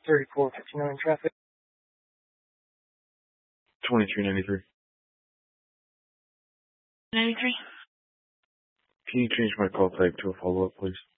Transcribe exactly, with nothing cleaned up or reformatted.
thirty-four fifty-nine traffic. twenty-three ninety-three. ninety-three. Can you change my call type to a follow-up, please?